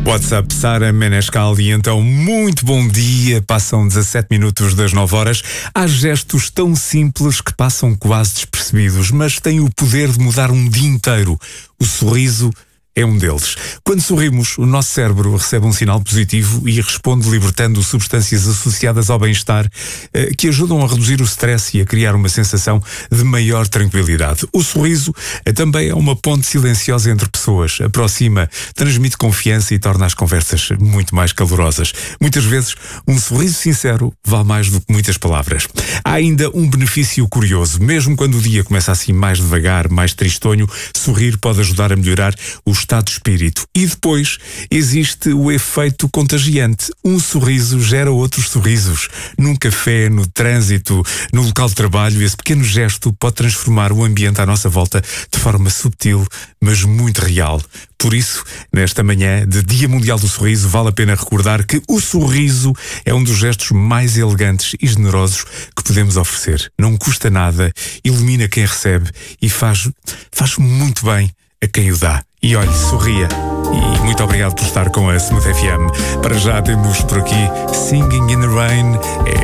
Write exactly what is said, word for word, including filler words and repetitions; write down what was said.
WhatsApp Sara Menescal e então muito bom dia, passam dezassete minutos das nove horas. Há gestos tão simples que passam quase despercebidos, mas têm o poder de mudar um dia inteiro. O sorriso é um deles. Quando sorrimos, o nosso cérebro recebe um sinal positivo e responde libertando substâncias associadas ao bem-estar eh, que ajudam a reduzir o stress e a criar uma sensação de maior tranquilidade. O sorriso eh, também é uma ponte silenciosa entre pessoas, aproxima, transmite confiança e torna as conversas muito mais calorosas. Muitas vezes, um sorriso sincero vale mais do que muitas palavras. Há ainda um benefício curioso. Mesmo quando o dia começa assim mais devagar, mais tristonho, sorrir pode ajudar a melhorar o estado de espírito. E depois existe o efeito contagiante. Um sorriso gera outros sorrisos. Num café, no trânsito, no local de trabalho, esse pequeno gesto pode transformar o ambiente à nossa volta de forma subtil, mas muito real. Por isso, nesta manhã de Dia Mundial do Sorriso, vale a pena recordar que o sorriso é um dos gestos mais elegantes e generosos que podemos oferecer. Não custa nada, ilumina quem recebe e faz, faz muito bem a quem o dá. E olhe, sorria. E muito obrigado por estar com a Smooth F M. Para já temos por aqui Singing in the Rain. É